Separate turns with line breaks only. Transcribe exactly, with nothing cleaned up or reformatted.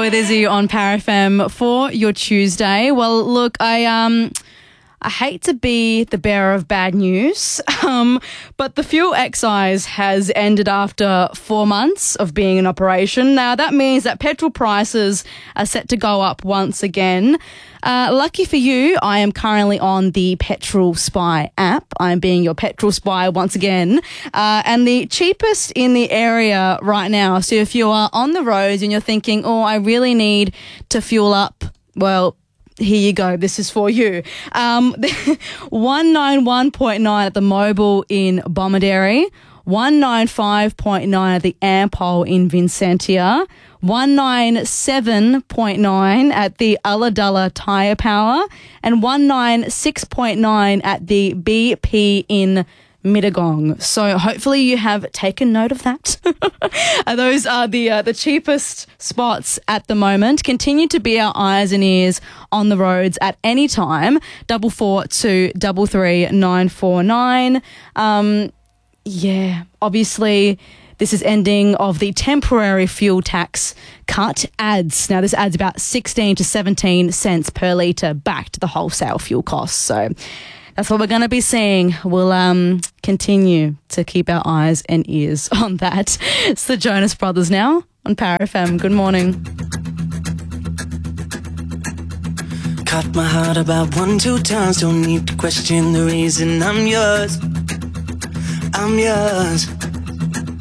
with Izzy on Power F M for your Tuesday. Well, look, I um, I hate to be the bearer of bad news, um, but the fuel excise has ended after four months of being in operation. Now, that means that petrol prices are set to go up once again. Uh, lucky for you, I am currently on the Petrol Spy app. I'm being your petrol spy once again. Uh, and the cheapest in the area right now. So if you are on the roads and you're thinking, oh, I really need to fuel up, well, here you go. This is for you. Um, one ninety-one point nine at the Mobile in Bomaderry, one ninety-five point nine at the Ampol in Vincentia, one ninety-seven point nine at the Ulladulla Tyre Power, and one ninety-six point nine at the B P in Mittagong. So hopefully you have taken note of that. Those are the uh, the cheapest spots at the moment. Continue to be our eyes and ears on the roads at any time. Double four two double three nine four nine. Um, yeah, obviously this is ending of the temporary fuel tax cut adds. Now this adds about sixteen to seventeen cents per litre back to the wholesale fuel costs. So that's what we're going to be seeing. We'll um, continue to keep our eyes and ears on that. It's the Jonas Brothers now on Power F M. Good morning.
Cut my heart about one, two times. Don't need to question the reason I'm yours. I'm yours.